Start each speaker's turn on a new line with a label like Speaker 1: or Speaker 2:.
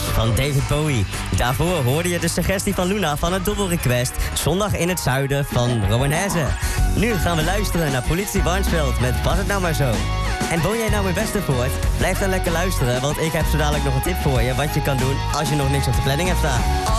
Speaker 1: van David Bowie. Daarvoor hoorde je de suggestie van Luna van het Double Request. Zondag in het zuiden van Rowan Hesse. Nu gaan we luisteren naar Politie Barnsveld met Was het nou maar zo. En woon jij nou in Westervoort? Blijf dan lekker luisteren, want ik heb zo dadelijk nog een tip voor je wat je kan doen als je nog niks op de planning hebt staan.